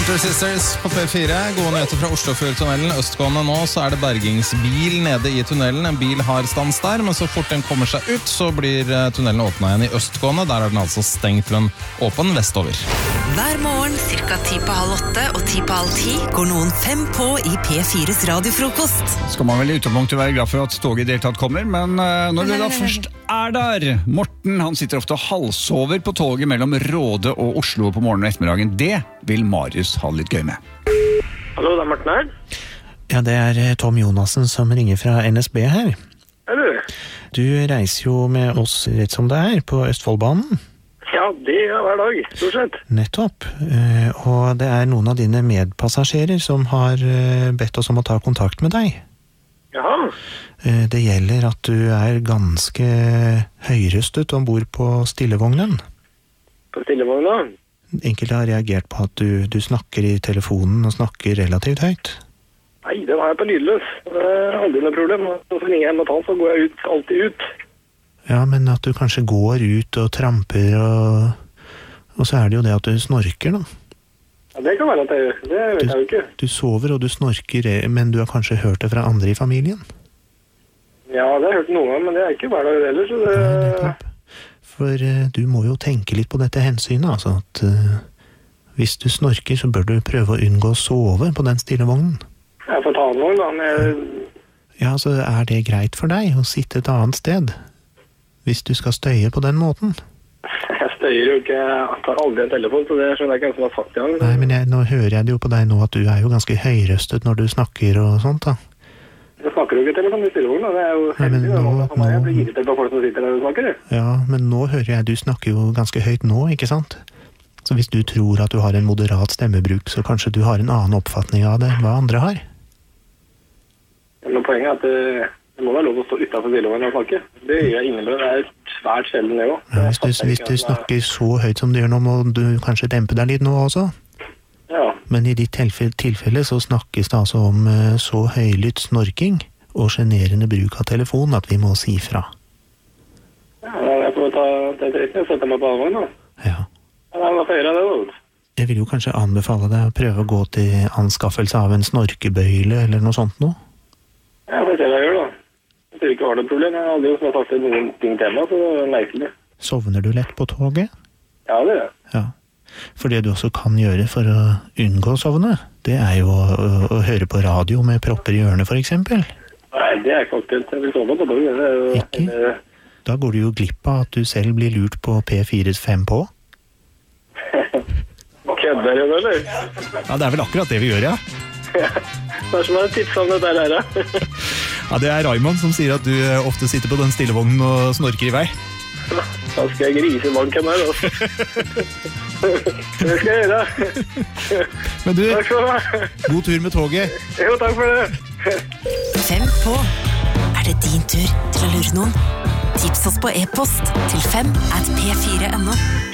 Pointer Sisters på P4. Gode nyheter fra Oslofjordtunnelen. Østgående nå, så det bergingsbil nede i tunnelen. En bil har stans der, men så fort den kommer seg ut, så blir tunnelen åpnet igjen i Østgående. Der den altså stengt til en åpen vestover. Hver morgen, cirka 7:50 og 7:30, går noen 5 på i P4s radiofrokost. Skal man vel i utgangspunktet være glad for at toget i det hele tatt kommer, men når vi da først der, Morten, han sitter ofte og halsover på toget mellom Råde og Oslo på morgenen og ettermiddagen. Det vil Marius ha litt gøy med. Hallo, det Morten her. Ja, det Tom Jonassen som ringer fra NSB her. Du reiser jo med oss rett som det på Østfoldbanen. Ja, det hver dag, stort sett. Nettopp. Og det noen av dine medpassasjerer som har bedt oss om å ta kontakt med deg. Jaha. Det gjelder at du ganske høyrøstet ombord på stillevognen. På stillevognen? Enkelte har reagert på at du snakker i telefonen og snakker relativt høyt. Nei, den har jeg på lydløs. Det aldri noe problem. Så ringer jeg med tann, så går jeg alltid ut. Ja, men at du kanskje går ut og tramper, og så det jo det at du snorker, da. Ja, det kan være at jeg gjør. Det vet jeg jo ikke. Du sover og du snorker, men du har kanskje hørt det fra andre i familien? Ja, det har jeg hørt noen gang, men det ikke hver dag heller, så det... Nei, nettopp. For du må jo tenke litt på dette hensynet, altså at hvis du snorker, så bør du prøve å unngå å sove på den stillevognen. Jeg får ta noen da, men... Ja, altså det greit for deg å sitte et annet sted, hvis du skal støye på den måten? Jeg støyer jo ikke, jeg tar aldri en telefon, så det skjønner jeg ikke hvem som har sagt det. Nei, men nå hører jeg det jo på deg nå at du jo ganske høyrøstet når du snakker og sånt da. Jeg snakker jo ikke telefon i stillevognen, det jo heldig. Jeg blir irritert på folk som sitter der og snakker. Ja, men nå hører jeg du snakker jo ganske høyt nå, ikke sant? Så hvis du tror at du har en moderat stemmebruk, så kanskje du har en annen oppfatning av det enn hva andre har? Ja, men poenget at det må være lov å stå utenfor stillevognen og snakke. Det gjør ingen, det svært sjelden det også. Ja, hvis du snakker så høyt som du gjør nå, må du kanskje dempe deg litt nå også? Ja. Men i ditt tilfelle så snakkes det altså om så høylytt snorking og generende bruk av telefon at vi må si fra. Ja, jeg får ta det til å sette meg på avvogn da. Ja. Ja, hva får jeg gjøre det da? Jeg vil jo kanskje anbefale deg å prøve å gå til anskaffelse av en snorkebøyle eller noe sånt nå. Ja, det ser jeg gjør da. Jeg tror ikke var det problem. Jeg har aldri sagt noen ting til meg, så det merkelig. Sovner du lett på toget? Ja, det gjør jeg. Ja. For det du også kan gjøre for å unngå å sovne, det jo å høre på radio med propper i ørene for eksempel. Nei, det ikke aktuelt. Jeg vil sove på toget. Ikke? Da går du jo glipp av at du selv blir lurt på P4s 5 på. Kødder du, eller? Ja, det vel akkurat det vi gjør, ja. Hva som tips om dette her? Ja, det Raymond som sier at du ofte sitter på den stillevognen og snorker i vei. Da skal jeg grise i banken her, altså. Det skal jeg gjøre. Men du, takk for det. God tur med toget. Jo, takk for det. 5 på. Det din tur til å lure noen? Tips oss på e-post til 5@p4.no.